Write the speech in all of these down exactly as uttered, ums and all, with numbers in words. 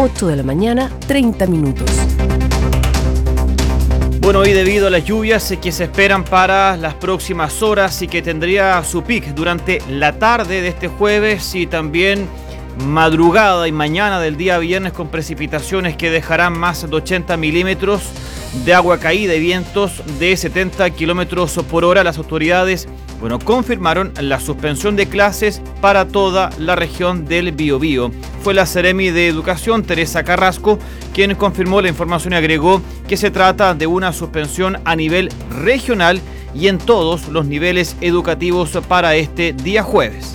ocho de la mañana, treinta minutos. Bueno, y debido a las lluvias que se esperan para las próximas horas y que tendría su pic durante la tarde de este jueves y también madrugada y mañana del día viernes, con precipitaciones que dejarán más de ochenta milímetros de agua caída y vientos de setenta kilómetros por hora, las autoridades, bueno, confirmaron la suspensión de clases para toda la región del Biobío. Fue la Seremi de Educación, Teresa Carrasco, quien confirmó la información y agregó que se trata de una suspensión a nivel regional y en todos los niveles educativos para este día jueves.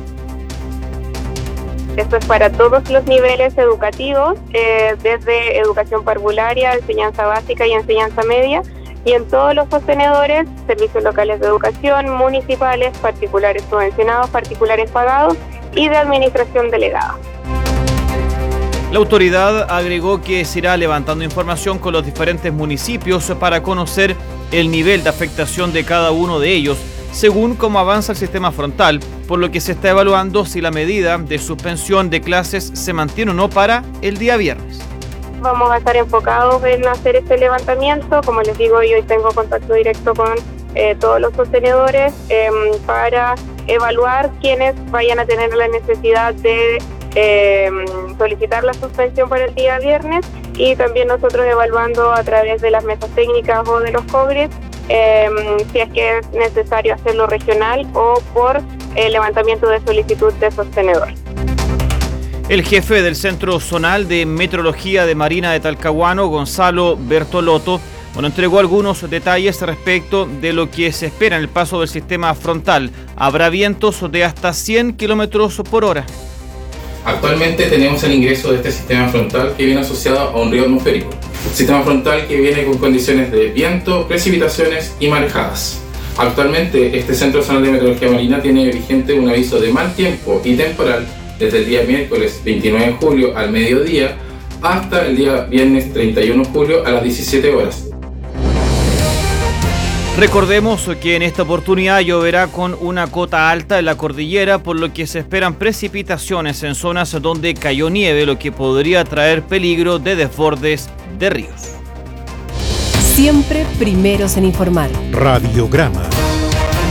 Esto es para todos los niveles educativos, eh, desde educación parvularia, enseñanza básica y enseñanza media, y en todos los sostenedores, servicios locales de educación, municipales, particulares subvencionados, particulares pagados y de administración delegada. La autoridad agregó que se irá levantando información con los diferentes municipios para conocer el nivel de afectación de cada uno de ellos, según cómo avanza el sistema frontal, por lo que se está evaluando si la medida de suspensión de clases se mantiene o no para el día viernes. Vamos a estar enfocados en hacer este levantamiento. Como les digo, yo hoy tengo contacto directo con eh, todos los sostenedores eh, para evaluar quiénes vayan a tener la necesidad de eh, solicitar la suspensión para el día viernes, y también nosotros evaluando a través de las mesas técnicas o de los COGRES eh, si es que es necesario hacerlo regional o por el levantamiento de solicitud de sostenedor. El jefe del Centro Zonal de Meteorología de Marina de Talcahuano, Gonzalo Bertolotto, bueno, entregó algunos detalles respecto de lo que se espera en el paso del sistema frontal. Habrá vientos de hasta cien kilómetros por hora. Actualmente tenemos el ingreso de este sistema frontal que viene asociado a un río atmosférico. Sistema frontal que viene con condiciones de viento, precipitaciones y marejadas. Actualmente este Centro Zonal de Meteorología Marina tiene vigente un aviso de mal tiempo y temporal desde el día miércoles veintinueve de julio al mediodía hasta el día viernes treinta y uno de julio a las diecisiete horas. Recordemos que en esta oportunidad lloverá con una cota alta en la cordillera, por lo que se esperan precipitaciones en zonas donde cayó nieve, lo que podría traer peligro de desbordes de ríos. Siempre primeros en informar. Radiograma.